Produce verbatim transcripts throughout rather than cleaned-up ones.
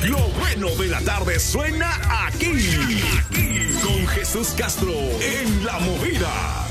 Lo bueno de la tarde suena aquí. Aquí con Jesús Castro en La Movida.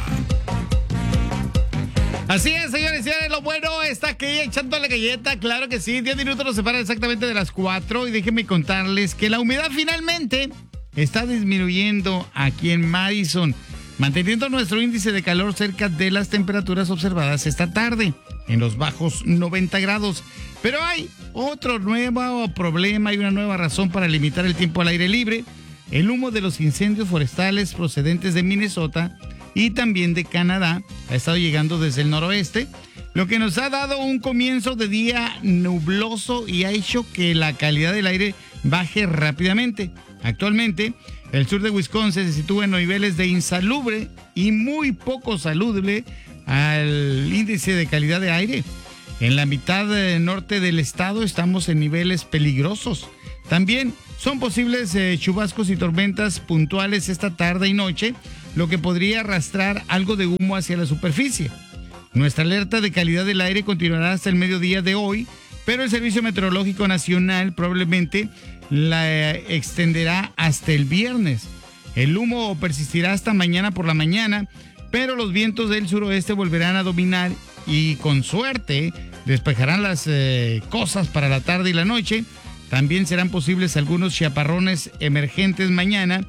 Así es, señores y señores, lo bueno está aquí echándole galleta, claro que sí. diez minutos nos separan exactamente de las cuatro y déjenme contarles que la humedad finalmente está disminuyendo aquí en Madison, manteniendo nuestro índice de calor cerca de las temperaturas observadas esta tarde, en los bajos noventa grados. Pero hay otro nuevo problema y una nueva razón para limitar el tiempo al aire libre: el humo de los incendios forestales procedentes de Minnesota y también de Canadá ha estado llegando desde el noroeste, lo que nos ha dado un comienzo de día nubloso y ha hecho que la calidad del aire baje rápidamente. Actualmente, el sur de Wisconsin se sitúa en niveles de insalubre y muy poco saludable al índice de calidad de aire. En la mitad norte del estado estamos en niveles peligrosos. También son posibles eh, chubascos y tormentas puntuales esta tarde y noche, lo que podría arrastrar algo de humo hacia la superficie. Nuestra alerta de calidad del aire continuará hasta el mediodía de hoy, pero el Servicio Meteorológico Nacional probablemente la eh, extenderá hasta el viernes. El humo persistirá hasta mañana por la mañana, pero los vientos del suroeste volverán a dominar y con suerte despejarán las eh, cosas para la tarde y la noche. También serán posibles algunos chaparrones emergentes mañana